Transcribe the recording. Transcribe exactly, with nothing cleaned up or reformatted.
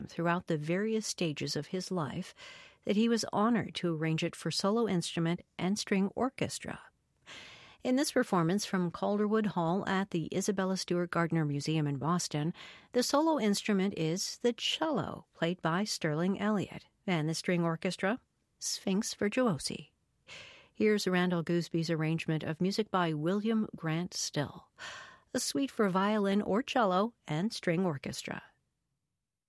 throughout the various stages of his life that he was honored to arrange it for solo instrument and string orchestra. In this performance from Calderwood Hall at the Isabella Stewart Gardner Museum in Boston, the solo instrument is the cello, played by Sterling Elliott, and the string orchestra, Sphinx Virtuosi. Here's Randall Goosby's arrangement of music by William Grant Still, a suite for violin or cello and string orchestra.